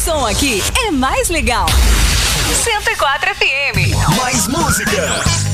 som aqui é mais legal. 104 FM. Mais música.